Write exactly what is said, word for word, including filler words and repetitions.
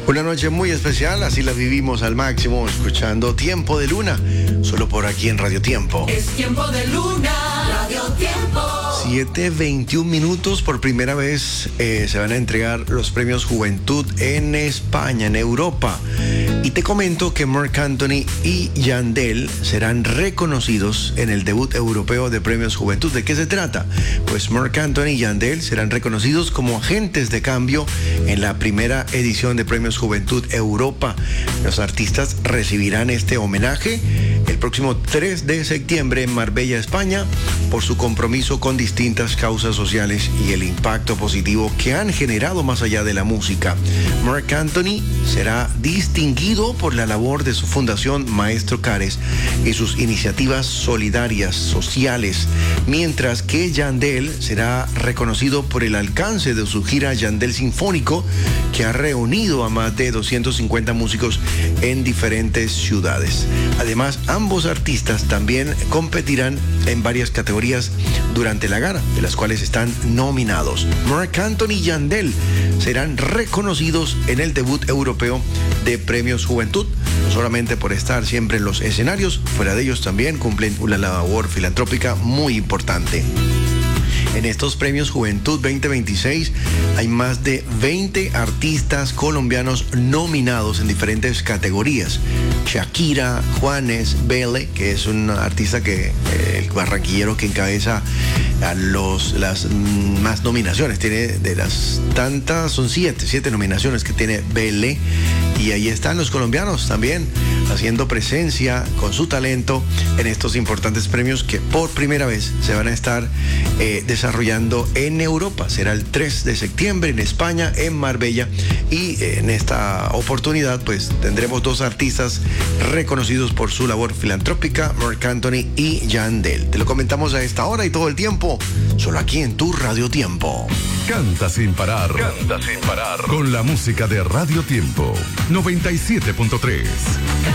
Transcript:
Una noche muy especial, así la vivimos al máximo, escuchando Tiempo de Luna, solo por aquí en Radio Tiempo. Es Tiempo de Luna, Radio Tiempo. siete veintiún minutos, por primera vez eh, se van a entregar los premios Juventud en España, en Europa. Y te comento que Marc Anthony y Yandel serán reconocidos en el debut europeo de Premios Juventud. ¿De qué se trata? Pues Marc Anthony y Yandel serán reconocidos como agentes de cambio en la primera edición de Premios Juventud Europa. Los artistas recibirán este homenaje el próximo tres de septiembre en Marbella, España, por su compromiso con distintas causas sociales y el impacto positivo que han generado más allá de la música. Marc Anthony será distinguido por la labor de su fundación Maestro Cares y sus iniciativas solidarias sociales, mientras que Yandel será reconocido por el alcance de su gira Yandel Sinfónico, que ha reunido a más de doscientos cincuenta músicos en diferentes ciudades. Además, ambos artistas también competirán en varias categorías durante la gala, de las cuales están nominados. Marc Anthony y Yandel serán reconocidos en el debut europeo de Premios Juventud, no solamente por estar siempre en los escenarios, fuera de ellos también cumplen una labor filantrópica muy importante. En estos Premios Juventud veinte veintiséis hay más de veinte artistas colombianos nominados en diferentes categorías. Shakira, Juanes, Bele, que es un artista que, eh, el barranquillero que encabeza a los, las mm, más nominaciones. Tiene de las tantas, son siete, siete nominaciones que tiene Bele. Y ahí están los colombianos también haciendo presencia con su talento en estos importantes premios que por primera vez se van a estar eh, desarrollando en Europa. Será el tres de septiembre en España, en Marbella, y eh, en esta oportunidad pues tendremos dos artistas reconocidos por su labor filantrópica, Marc Anthony y Yandel. Te lo comentamos a esta hora y todo el tiempo, solo aquí en tu Radio Tiempo. Canta sin parar. Canta sin parar. Con la música de Radio Tiempo. noventa y siete punto tres.